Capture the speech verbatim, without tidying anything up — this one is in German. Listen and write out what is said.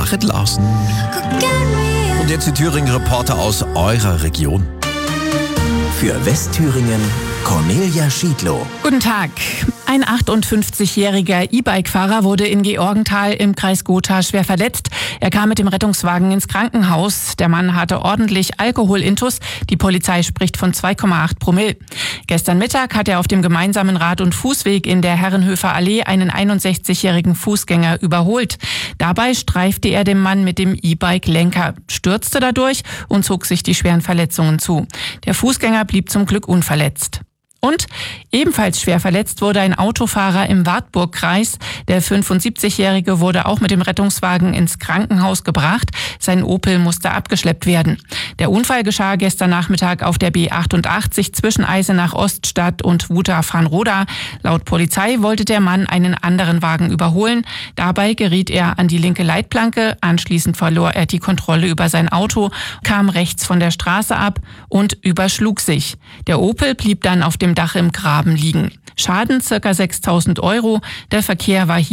Marit Larsen. Und jetzt die Thüringen-Reporter aus eurer Region. Für Westthüringen Cornelia Schiedlow. Guten Tag. Ein achtundfünfzigjähriger E-Bike-Fahrer wurde in Georgenthal im Kreis Gotha schwer verletzt. Er kam mit dem Rettungswagen ins Krankenhaus. Der Mann hatte ordentlich Alkoholintus. Die Polizei spricht von zwei Komma acht Promille. Gestern Mittag hat er auf dem gemeinsamen Rad- und Fußweg in der Herrenhöfer Allee einen einundsechzigjährigen Fußgänger überholt. Dabei streifte er dem Mann mit dem E-Bike-Lenker, stürzte dadurch und zog sich die schweren Verletzungen zu. Der Fußgänger blieb zum Glück unverletzt. Und ebenfalls schwer verletzt wurde ein Autofahrer im Wartburgkreis. Der fünfundsiebzigjährige wurde auch mit dem Rettungswagen ins Krankenhaus gebracht. Sein Opel musste abgeschleppt werden. Der Unfall geschah gestern Nachmittag auf der B achtundachtzig zwischen Eisenach-Oststadt und Wutach-Frahnroda. Laut Polizei wollte der Mann einen anderen Wagen überholen. Dabei geriet er an die linke Leitplanke. Anschließend verlor er die Kontrolle über sein Auto, kam rechts von der Straße ab und überschlug sich. Der Opel blieb dann auf dem Dach im Graben liegen. Schaden circa sechstausend Euro. Der Verkehr war hier